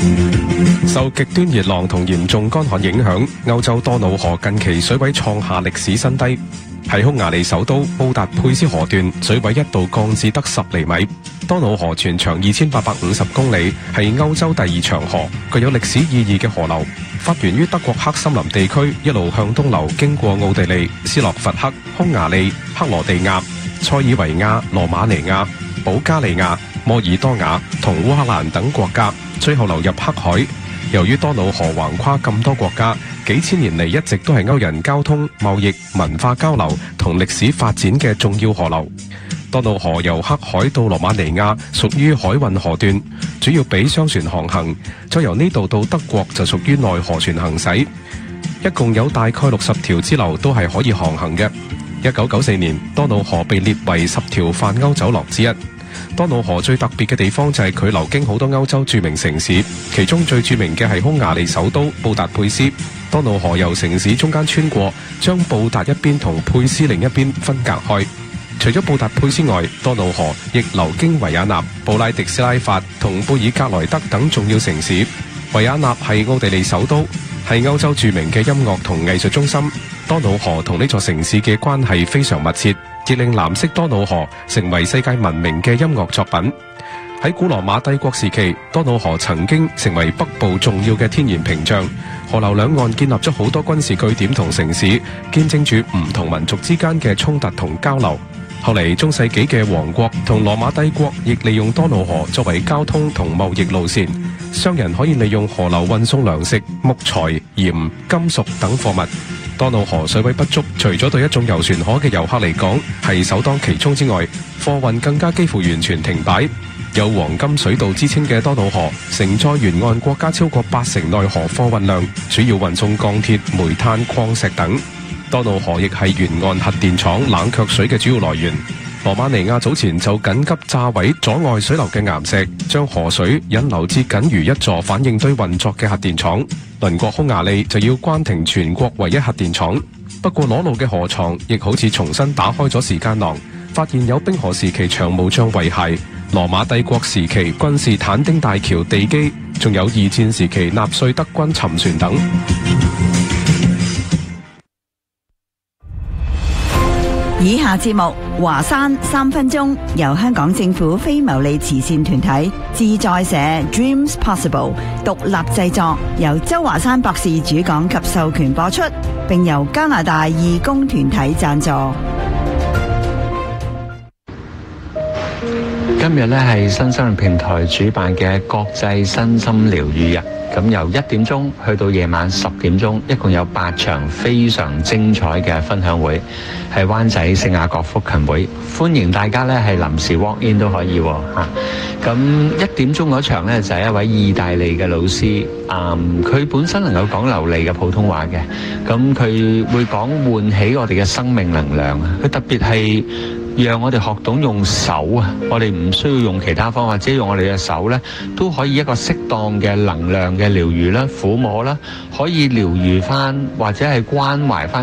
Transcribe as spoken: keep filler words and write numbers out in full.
受極端熱浪同嚴重乾旱影響，歐洲多瑙河近期水位創下歷史新低。喺匈牙利首都布達佩斯河段，水位一度降至得十厘米。多瑙河全長二千八百五十公里，係歐洲第二長河，具有歷史意義嘅河流。發源於德國黑森林地區，一路向東流，經過奧地利、斯洛伐克、匈牙利、克羅地亞、塞爾維亞、羅馬尼亞、保加利亞、摩爾多瓦同烏克蘭等國家，最後流入黑海。由於多瑙河橫跨咁多國家，幾千年嚟一直都係歐人交通、貿易、文化交流同歷史發展嘅重要河流。多瑙河由黑海到羅馬尼亞屬於海運河段，主要俾商船航行；再由呢度到德國就屬於內河船行駛。一共有大概六十條支流都係可以航行嘅。一九九四年，多瑙河被列為十條泛歐走廊之一。多瑙河最特別嘅地方就係佢流經好多歐洲著名城市，其中最著名嘅係匈牙利首都布達佩斯。多瑙河由城市中間穿過，將布達一邊同佩斯另一邊分隔開。除咗布達佩斯外，多瑙河亦流經維也納、布拉迪斯拉法同貝爾格萊德等重要城市。維也納係奧地利首都，係歐洲著名嘅音樂同藝術中心。多瑙河同呢座城市嘅關係非常密切，亦令藍色多瑙河成為世界聞名嘅音樂作品。喺古羅馬帝國時期，多瑙河曾經成為北部重要嘅天然屏障，河流兩岸建立咗好多軍事據點同城市，見證住唔同民族之間嘅衝突同交流。後嚟中世紀嘅王國同羅馬帝國亦利用多瑙河作為交通同貿易路線，商人可以利用河流運送糧食、木材、鹽、金屬等貨物。多瑙河水位不足，除咗對一眾遊船河嘅遊客嚟講係首當其衝之外，貨運更加幾乎完全停擺。有黃金水道之稱嘅多瑙河，承載沿岸國家超過八成內河貨運量，主要運送鋼鐵、煤炭、礦石等。多瑙河亦係沿岸核電廠冷卻水嘅主要來源。羅馬尼亞早前就緊急炸毀阻礙水流嘅岩石，將河水引流至僅餘一座反應堆運作嘅核電廠。鄰國匈牙利就要關停全國唯一核電廠。不過裸露嘅河床亦好似重新打開咗時間廊，發現有冰河時期長毛象遺骸、羅馬帝國時期君士坦丁大橋地基，仲有二戰時期納粹德軍沉船等。 以下節目華山三分鐘，由香港政府非牟利慈善團體自在社 Dreams Possible 獨立製作，由周華山博士主講及授權播出，並由加拿大義工團體贊助。 今日咧係新生命平台主辦嘅國際身心療癒日，咁由一點鐘去到夜晚十點鐘，一共有八場非常精彩嘅分享會，係灣仔聖雅各福群會，歡迎大家咧係臨時 walk in 都可以嚇。咁一點鐘嗰場咧就係一位意大利嘅老師，嗯，佢本身能夠講流利嘅普通話嘅，咁佢會講喚起我哋嘅生命能量，佢特別係讓我哋學懂用手啊！我哋唔需要用其他方法，只係用我哋嘅手咧，都可以一個適當嘅能量嘅療癒啦、撫摸啦，可以療癒翻或者係關懷翻